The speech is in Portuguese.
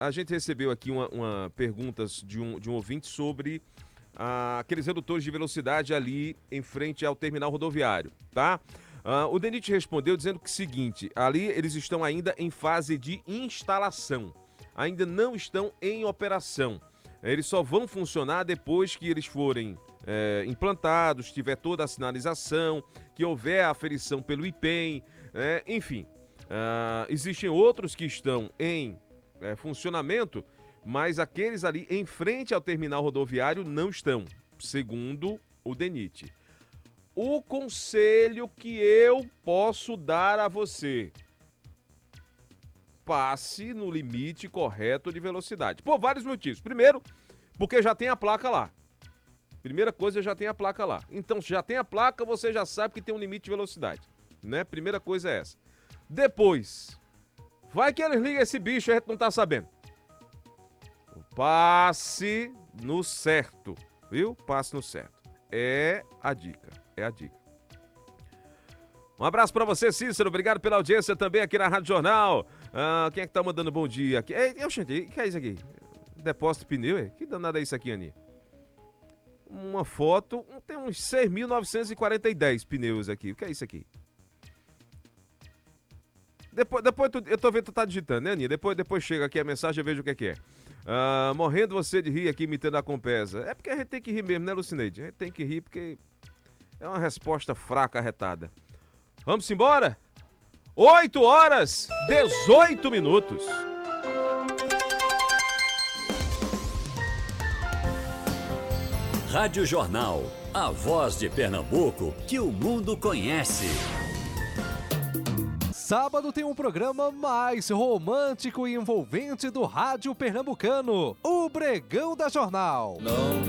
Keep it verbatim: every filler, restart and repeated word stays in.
a gente recebeu aqui uma, uma perguntas de um, de um ouvinte sobre ah, aqueles redutores de velocidade ali em frente ao terminal rodoviário, tá? Ah, o DENIT respondeu dizendo que o seguinte, ali eles estão ainda em fase de instalação, ainda não estão em operação. Eles só vão funcionar depois que eles forem é, implantados, tiver toda a sinalização, que houver a aferição pelo I P E M, é, enfim. Uh, existem outros que estão em é, funcionamento, mas aqueles ali em frente ao terminal rodoviário não estão, segundo o DENIT. O conselho que eu posso dar a você: passe no limite correto de velocidade. Por vários motivos. Primeiro, porque já tem a placa lá. Primeira coisa, já tem a placa lá. Então, se já tem a placa, você já sabe que tem um limite de velocidade, né? Primeira coisa é essa. Depois, vai que eles ligam esse bicho e a gente não tá sabendo. Passe no certo, viu? Passe no certo. É a dica, é a dica. Um abraço pra você, Cícero. Obrigado pela audiência também aqui na Rádio Jornal. Ah, quem é que tá mandando bom dia aqui? Ei, gente, o que é isso aqui? Depósito de pneu, é? Que danada é isso aqui, Aninha? Uma foto, tem uns seis mil novecentos e quarenta e dez pneus aqui. O que é isso aqui? Depois, depois tu, eu tô vendo que tu tá digitando, né, Aninha? Depois, depois chega aqui a mensagem, eu vejo o que é que é. Ah, morrendo você de rir aqui imitando a Compesa. É porque a gente tem que rir mesmo, né, Lucineide? A gente tem que rir porque é uma resposta fraca, arretada. Vamos embora? oito horas, dezoito minutos. Rádio Jornal, a voz de Pernambuco que o mundo conhece. Sábado tem um programa mais romântico e envolvente do rádio pernambucano, o Bregão da Jornal. Não